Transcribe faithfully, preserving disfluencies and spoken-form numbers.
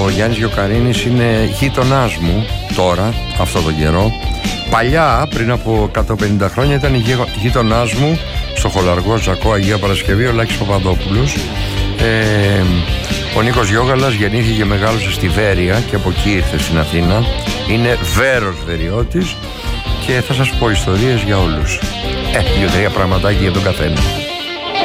ο Γιάννης Γιοκαρίνης είναι γείτονάς μου τώρα, αυτόν τον καιρό. Παλιά, πριν από εκατόν πενήντα χρόνια, ήταν γείτονάς μου στο Χολαργό Ζακό Αγία Παρασκευή, ο Λάκης Παπαδόπουλος. Ε, ο Νίκος Γιώγαλας γεννήθηκε, μεγάλωσε στη Βέρεια και από εκεί ήρθε στην Αθήνα. Είναι Βέρος Βεριώτης και θα σας πω ιστορίες για όλους. Ε, δύο-τρία πραγματάκια για τον καθένα.